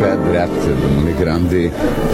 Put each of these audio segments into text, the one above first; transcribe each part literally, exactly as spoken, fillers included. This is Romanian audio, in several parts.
Pe dreaptă, domnule Grande.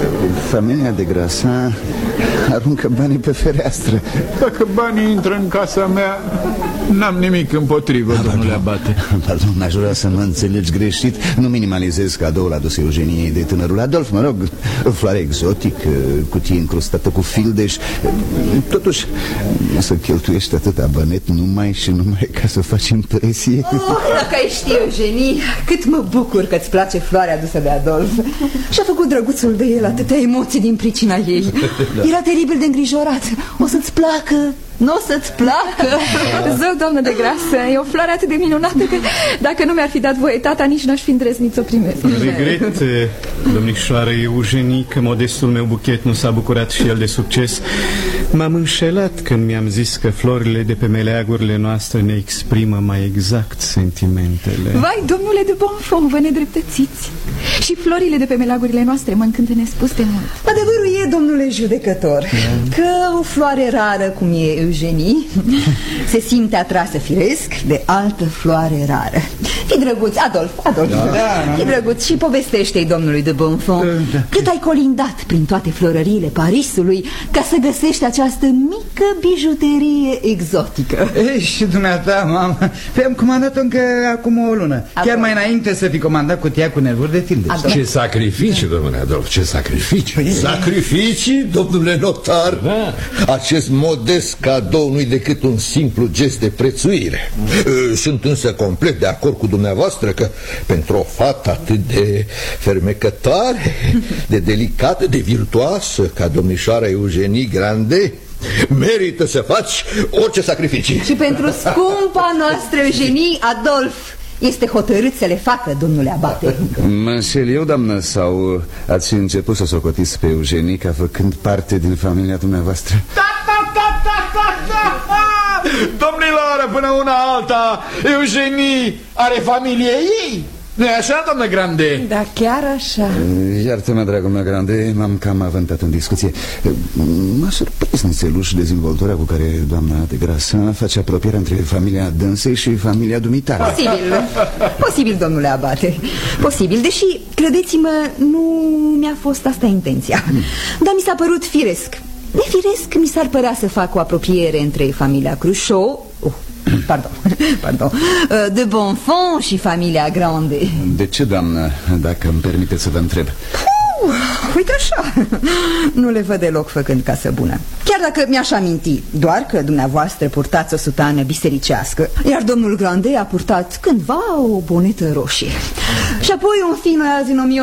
Familia de Grasa aruncă banii pe fereastră. Dacă banii intră în casa mea, n-am nimic împotrivă, da, domnule Abate. Pardon, n-aș vrea să mă înțelegi greșit. Nu minimalizez cadoul adus Eugeniei de tânărul Adolf. Mă rog, o floare exotic, cutie încrustată cu fildeș. Totuși, nu să cheltuiești atâta bănet numai și numai ca să faci impresie. Oh, dacă ai ști, Eugenie, cât mă bucur că-ți place floarea adusă de Adolf. Și-a făcut drăguțul de el atâtea emoții din pricina ei. Era teribil de îngrijorat. O să-ți placă? Nu o să-ți placă? Zău, doamnă de Grasă, e o floare atât de minunată că dacă nu mi-ar fi dat voie tata, nici n-aș fi îndrăznit să o primesc. Regret, domnișoară Eugenie, că modestul meu buchet nu s-a bucurat și el de succes. M-am înșelat când mi-am zis că florile de pe meleagurile noastre ne exprimă mai exact sentimentele. Vai, domnule de Bonfons, vă nedreptățiți. Și florile de pe meleagurile noastre mă încântă nespus de mult. Adevărul e, domnule judecător, că o floare rară cum e Eugenie se simte atrasă firesc de altă floare rară. Fii drăguț, Adolf, Adolf, da, da, fii drăguț și povestește-i domnului de Bonfons da, da. cât ai colindat prin toate florăriile Parisului ca să găsești această mică bijuterie exotică. Ei, și dumneata, mamă, pe-am comandat-o încă acum o lună. Adolf. Chiar mai înainte să fi comandat cutia cu nervuri de fildeș. Ce sacrificii, domnule Adolf, ce sacrificii. Sacrificii, domnule notar? Da. Acest modest cadou nu-i decât un simplu gest de prețuire. Sunt însă complet de acord cu dumneavoastră că pentru o fată atât de fermecătoare, de delicată, de virtuoasă ca domnișoara Eugenie Grande, merită să faci orice sacrificii. Și pentru scumpa noastră Eugenie, Adolf este hotărât să le facă, domnule Abate. Mă înșel eu, doamnă, sau ați început să socotiți pe Eugenie ca făcând parte din familia dumneavoastră? Da, da, da, da, da, da. Domnilor, până una alta, Eugenie are familie ei. Nu-i așa, doamnă Grande? Da, chiar așa. Iartă-mă, dragul meu Grande, m-am cam avântat în discuție. M-a surprins nițeluș dezvoltarea cu care doamna de Grasa face apropierea între familia dânsei și familia dumitare. Posibil, posibil, domnule Abate. Posibil, deși, credeți-mă, nu mi-a fost asta intenția. Dar mi s-a părut firesc. Nefiresc mi s-ar părea să fac o apropiere între familia Cruchot, oh, pardon, pardon, de Bonfons și familia Grande. De ce, doamnă, dacă îmi permite să vă întreb? Uh, uite așa, nu le văd deloc făcând casă bună. Chiar dacă mi-aș aminti doar că dumneavoastră purtați o sutană bisericească, iar domnul Grande a purtat cândva o bonetă roșie. Și apoi un film azi în o mie